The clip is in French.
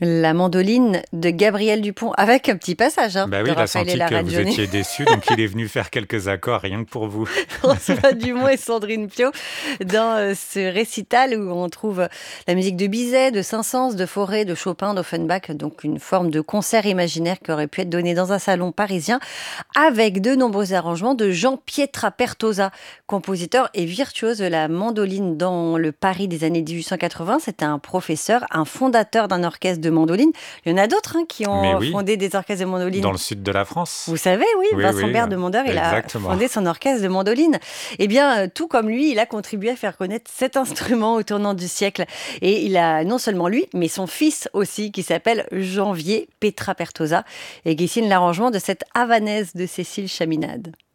La mandoline de Gabriel Dupont, avec un petit passage Bah de oui, il a Raphaël et senti que Lara vous Johnny. étiez déçus, donc il est venu faire quelques accords rien que pour vous. François Dumont et Sandrine Piau dans ce récital où on trouve la musique de Bizet, de Saint-Saëns, de Fauré, de Chopin, d'Offenbach, donc une forme de concert imaginaire qui aurait pu être donné dans un salon parisien avec de nombreux arrangements de Jean Pietrapertosa, compositeur et virtuose de la mandoline dans le Paris des années 1880. C'était un professeur, un fondateur d'un orchestre de mandoline. Il y en a d'autres qui Mais ont oui, fondé des orchestres de dans mandoline. le sud de la France. Vous savez, oui, Oui, Vincent oui, Bert de Mondeur, il a exactement. fondé son orchestre de mandoline. Eh bien, tout comme lui, il a contribué à faire connaître cet instrument au tournant du siècle. Et il a non seulement lui, mais son fils aussi, qui s'appelle Janvier Pietrapertosa, et qui signe l'arrangement de cette Havanaise de Cécile Chaminade.